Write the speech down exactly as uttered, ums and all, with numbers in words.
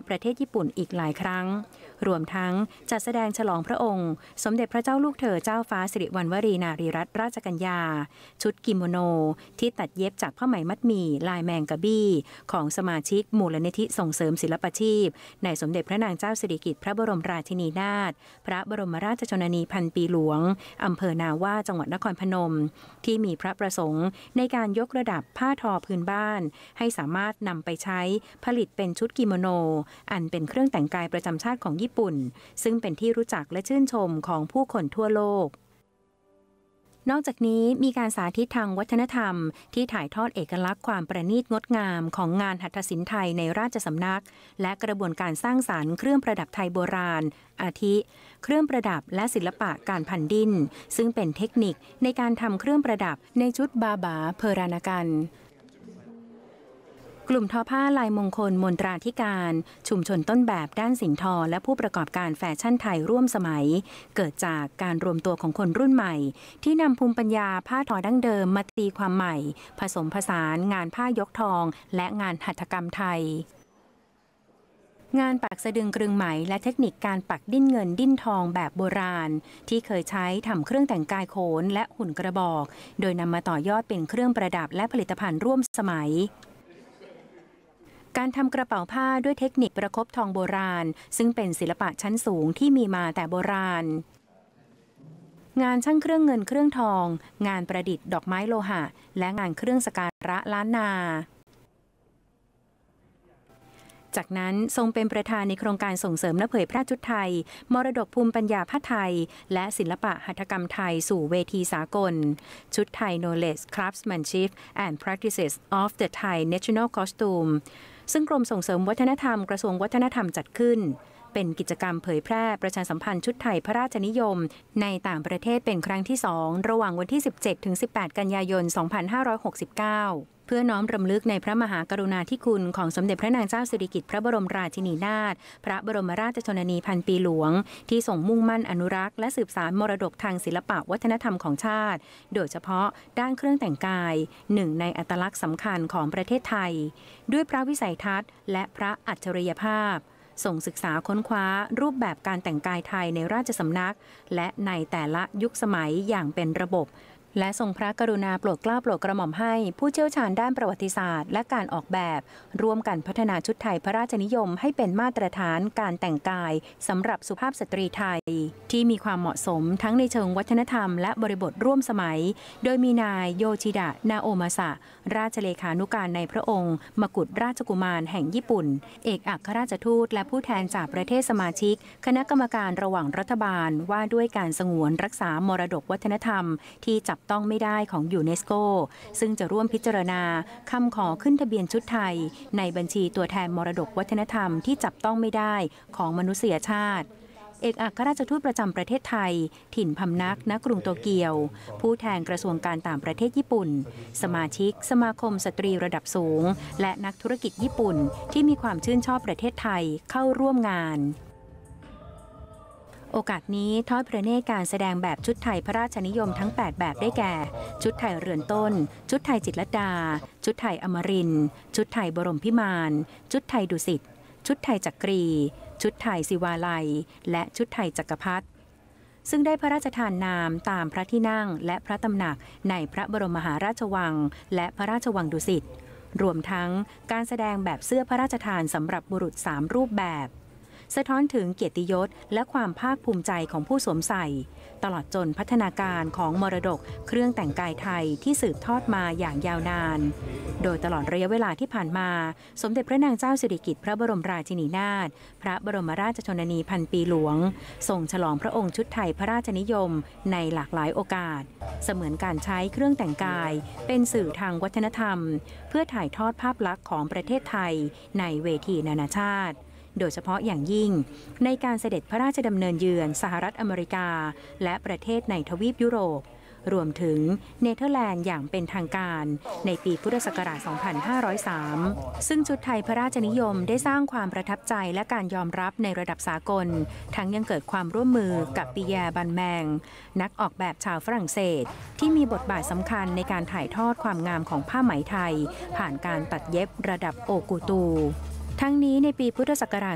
ประเทศญี่ปุ่นอีกหลายครั้งรวมทั้งจัดแสดงฉลองพระองค์สมเด็จพระเจ้าลูกเธอเจ้าฟ้าสิริวัณวรีนารีรัตนราชกัญญาชุดกิโมโนที่ตัดเย็บจากผ้าไหมมัดหมี่ลายแมงกะบี้ของสมาชิกมูลนิธิส่งเสริมศิลปาชีพในสมเด็จพระนางเจ้าสิริกิติ์พระบรมราชินีนาถพระบรมราชชนนีพันปีหลวงอำเภอนาว่าจังหวัดนครพนมที่มีพระประสงค์ในการยกระดับผ้าทอพื้นบ้านให้สามารถนำไปใช้ผลิตเป็นชุดกิโมโนอันเป็นเครื่องแต่งกายประจำชาติของญี่ปุ่นซึ่งเป็นที่รู้จักและชื่นชมของผู้คนทั่วโลกนอกจากนี้มีการสาธิตทางวัฒนธรรมที่ถ่ายทอดเอกลักษณ์ความประณีตงดงามของงานหัตถศิลป์ไทยในราชสำนักและกระบวนการสร้างสรรค์เครื่องประดับไทยโบราณอาทิเครื่องประดับและศิลปะการพันดิ้นซึ่งเป็นเทคนิคในการทำเครื่องประดับในชุดบาบาเพรานากันกลุ่มทอผ้าลายมงคลมนตราธิการชุมชนต้นแบบด้านสินทอและผู้ประกอบการแฟชั่นไทยร่วมสมัยเกิดจากการรวมตัวของคนรุ่นใหม่ที่นำภูมิปัญญาผ้าทอดั้งเดิมมาตีความใหม่ผสมผสานงานผ้ายกทองและงานหัตถกรรมไทยงานปักสะดึงกรึงไหมและเทคนิคการปักดิ้นเงินดิ้นทองแบบโบราณที่เคยใช้ทำเครื่องแต่งกายโขนและหุ่นกระบอกโดยนำมาต่อยอดเป็นเครื่องประดับและผลิตภัณฑ์ร่วมสมัยการทำกระเป๋าผ้าด้วยเทคนิคประคบทองโบราณซึ่งเป็นศิลปะชั้นสูงที่มีมาแต่โบราณงานช่างเครื่องเงินเครื่องทองงานประดิษฐ์ดอกไม้โลหะและงานเครื่องสักการะล้านนาจากนั้นทรงเป็นประธานในโครงการส่งเสริมและเผยแพร่ชุดไทยมรดกภูมิปัญญาผ้าไทยและศิลปะหัตถกรรมไทยสู่เวทีสากลชุดไทย Knowledge Craftsmanship and Practices of the Thai National Costume ซึ่งกรมส่งเสริมวัฒนธรรมกระทรวงวัฒนธรรมจัดขึ้นเป็นกิจกรรมเผยแพร่ประชาสัมพันธ์ชุดไทยพระราชนิยมในต่างประเทศเป็นครั้งที่สองระหว่างวันที่ สิบเจ็ดถึงสิบแปด กันยายน สองพันห้าร้อยหกสิบเก้าเพื่อน้อมรำลึกในพระมหากรุณาธิคุณของสมเด็จพระนางเจ้าสิริกิติ์พระบรมราชินีนาถพระบรมราชชนนีพันปีหลวงที่ทรงมุ่งมั่นอนุรักษ์และสืบสานมรดกทางศิลปะวัฒนธรรมของชาติโดยเฉพาะด้านเครื่องแต่งกายหนึ่งในอัตลักษณ์สำคัญของประเทศไทยด้วยพระวิสัยทัศน์และพระอัจฉริยภาพส่งศึกษาค้นคว้ารูปแบบการแต่งกายไทยในราชสำนักและในแต่ละยุคสมัยอย่างเป็นระบบและทรงพระกรุณาโปรดเกล้าโปรดกระหม่อมให้ผู้เชี่ยวชาญด้านประวัติศาสตร์และการออกแบบร่วมกันพัฒนาชุดไทยพระราชนิยมให้เป็นมาตรฐานการแต่งกายสำหรับสุภาพสตรีไทยที่มีความเหมาะสมทั้งในเชิงวัฒนธรรมและบริบทร่วมสมัยโดยมีนายโยชิดะนาโอมาสะราชเลขานุการในพระองค์มกุฎราชกุมารแห่งญี่ปุ่นเอกอัครราชทูตและผู้แทนจากประเทศสมาชิกคณะกรรมการระหว่างรัฐบาลว่าด้วยการสงวนรักษามรดกวัฒนธรรมที่จับต้องไม่ได้ของยูเนสโกซึ่งจะร่วมพิจารณาคำขอขึ้นทะเบียนชุดไทยในบัญชีตัวแทนมรดกวัฒนธรรมที่จับต้องไม่ได้ของมนุษยชาติเอกอัครราชทูตประจำประเทศไทยถิ่นพำนักณกรุงโตเกียวผู้แทนกระทรวงการต่างประเทศญี่ปุ่นสมาชิกสมาคมสตรีระดับสูงและนักธุรกิจญี่ปุ่นที่มีความชื่นชอบประเทศไทยเข้าร่วมงานโอกาสนี้ทอดพระเนตรการแสดงแบบชุดไทยพระราชนิยมทั้งแปดแบบได้แก่ชุดไทยเรือนต้นชุดไทยจิตรลดาชุดไทยอมรินทร์ชุดไทยบรมพิมานชุดไทยดุสิตชุดไทยจักรีชุดไทยศิวาลัยและชุดไทยจักรพรรดิซึ่งได้พระราชทานนามตามพระที่นั่งและพระตำหนักในพระบรมมหาราชวังและพระราชวังดุสิตรวมทั้งการแสดงแบบเสื้อพระราชทานสำหรับบุรุษสามรูปแบบสะท้อนถึงเกียรติยศและความภาคภูมิใจของผู้สวมใส่ตลอดจนพัฒนาการของมรดกเครื่องแต่งกายไทยที่สืบทอดมาอย่างยาวนานโดยตลอดระยะเวลาที่ผ่านมาสมเด็จพระนางเจ้าสิริกิติ์พระบรมราชินีนาถพระบรมราชชนนีพันปีหลวงทรงฉลองพระองค์ชุดไทยพระราชนิยมในหลากหลายโอกาสเสมือนการใช้เครื่องแต่งกายเป็นสื่อทางวัฒนธรรมเพื่อถ่ายทอดภาพลักษณ์ของประเทศไทยในเวทีนานาชาติโดยเฉพาะอย่างยิ่งในการเสด็จพระราชดำเนินเยือนสหรัฐอเมริกาและประเทศในทวีปยุโรปรวมถึงเนเธอร์แลนด์อย่างเป็นทางการในปีพุทธศักราช สองพันห้าร้อยสาม ซึ่งชุดไทยพระราชนิยมได้สร้างความประทับใจและการยอมรับในระดับสากลทั้งยังเกิดความร่วมมือกับปิแยร์บันแมงนักออกแบบชาวฝรั่งเศสที่มีบทบาทสำคัญในการถ่ายทอดความงามของผ้าไหมไทยผ่านการตัดเย็บระดับโอกูตูทั้งนี้ในปีพุทธศักราช